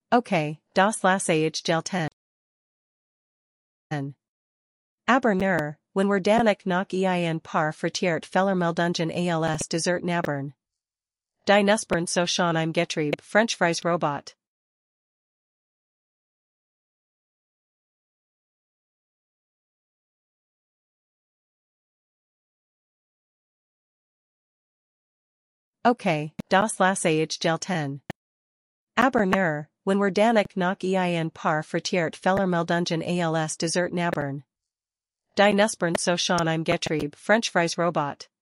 Okay, das lasse ich gelten. Aber nur, wenn wir danach noch ein paar frittiert Fellermeldungen als Dessert nabern. Die Nussbern so schon im Getrieb, French fries Robot. Okay, das lasse ich gelten. Aber nur, wenn wir danach noch ein paar frittiert Fellermeldungen als Dessert nabern. Die Nussbern so schon im Getrieb, French fries Robot.